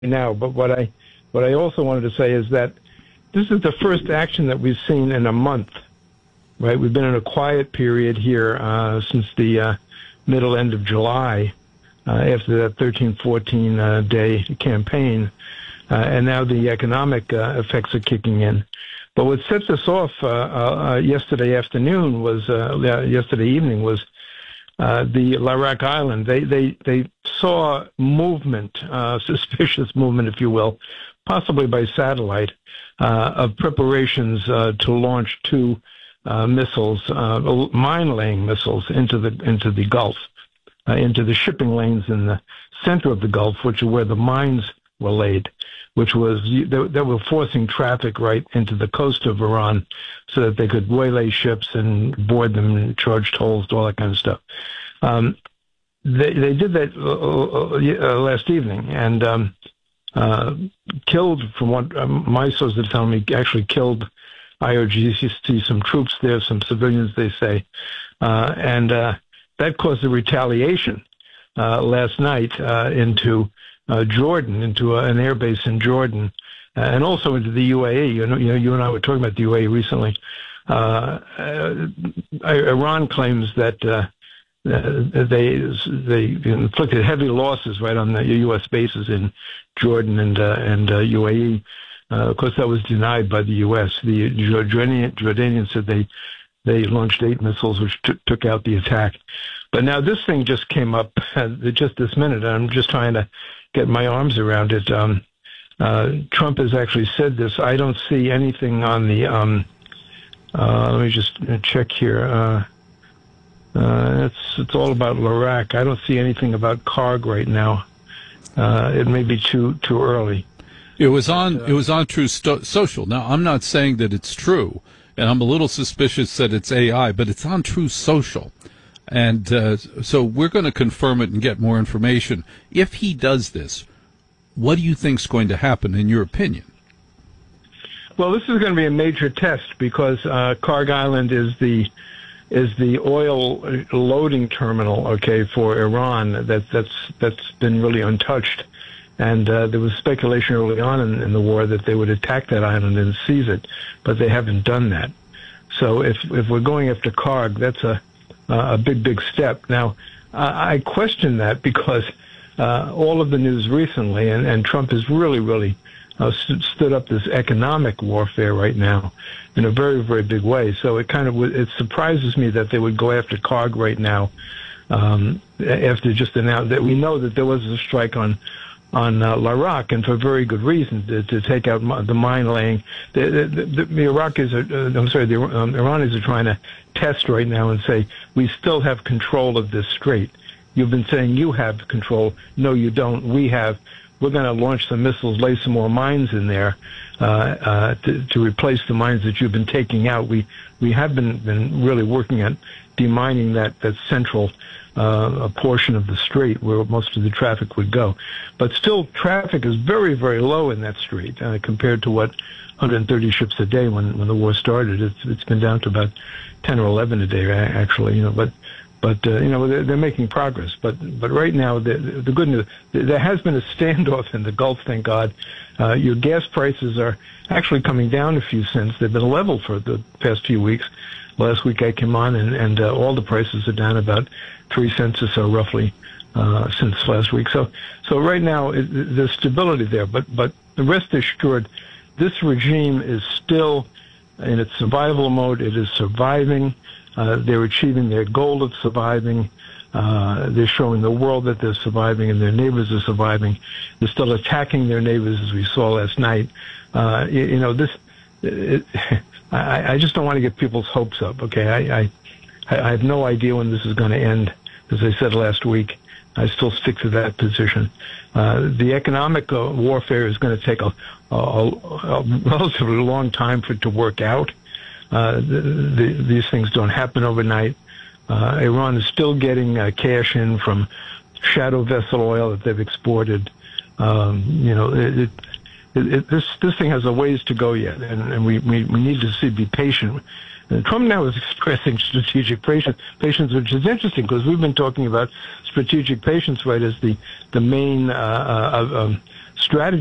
now. But what I also wanted to say is that this is the first action that we've seen in a month. Right, we've been in a quiet period here since the middle end of July, after that 13-14 day campaign, and now the economic effects are kicking in. But what sets us off yesterday evening was the Larak Island. They saw movement, suspicious movement, if you will, possibly by satellite, of preparations to launch two missiles, mine-laying missiles into the Gulf, into the shipping lanes in the center of the Gulf, which are where the mines were laid, which was they were forcing traffic right into the coast of Iran, so that they could waylay ships and board them and charge tolls, all that kind of stuff. They did that last evening and killed, from what my sources are telling me, actually killed IRGC, some troops there, some civilians, they say. And that caused a retaliation last night into Jordan, into an airbase in Jordan, and also into the UAE. You and I were talking about the UAE recently. Iran claims that they inflicted heavy losses right on the U.S. bases in Jordan and UAE. Of course, that was denied by the U.S. The Jordanians said they launched 8 missiles, which took out the attack. But now this thing just came up just this minute, and I'm just trying to get my arms around it. Trump has actually said this. I don't see anything on the. Let me just check here. It's all about Larak. I don't see anything about Karg right now. It may be too early. It was on Truth Social. Now, I'm not saying that it's true, and I'm a little suspicious that it's AI, but it's on Truth Social. And so we're going to confirm it and get more information. If he does this, what do you think is going to happen, in your opinion? Well, this is going to be a major test because Karg Island is the oil loading terminal, okay, for Iran. That's been really untouched. And there was speculation early on in the war that they would attack that island and seize it, but they haven't done that. So if we're going after Karg, that's a big step. Now, I question that because all of the news recently, and Trump has really stood up this economic warfare right now in a very big way. So it surprises me that they would go after Karg right now, after just announced that we know that there was a strike on Larak, and for very good reason, to take out the mine laying. The Iranis are trying to test right now and say, we still have control of this strait. You've been saying you have control. No, you don't. We have. We're going to launch some missiles, lay some more mines in there to replace the mines that you've been taking out. We have been really working at demining that central a portion of the strait where most of the traffic would go. But still, traffic is very low in that strait compared to what 130 ships a day when the war started. It's been down to about 10 or 11 a day, actually. But they're making progress. But right now, the good news, there has been a standoff in the Gulf, thank God. Your gas prices are actually coming down a few cents. They've been level for the past few weeks. Last week I came on, and all the prices are down about 3 cents or so, roughly, since last week. So right now, there's stability there. But rest assured, this regime is still in its survival mode. It is surviving. They're achieving their goal of surviving. They're showing the world that they're surviving, and their neighbors are surviving. They're still attacking their neighbors, as we saw last night. I just don't want to get people's hopes up. Okay, I have no idea when this is going to end. As I said last week, I still stick to that position. The economic warfare is going to take a relatively long time for it to work out. These things don't happen overnight. Iran is still getting cash in from shadow vessel oil that they've exported. This thing has a ways to go yet, and we need to be patient. And Trump now is expressing strategic patience, which is interesting because we've been talking about strategic patience, right, as the main strategy